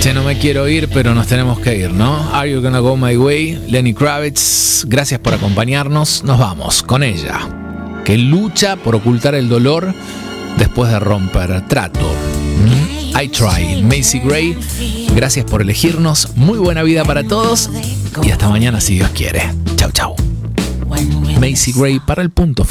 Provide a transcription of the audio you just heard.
Che, no me quiero ir, pero nos tenemos que ir, ¿no? Are You Gonna Go My Way? Lenny Kravitz, gracias por acompañarnos. Nos vamos con ella, que lucha por ocultar el dolor después de romper trato. I Try, Macy Gray, gracias por elegirnos. Muy buena vida para todos y hasta mañana si Dios quiere. Chau, chau. Macy Gray para el punto final.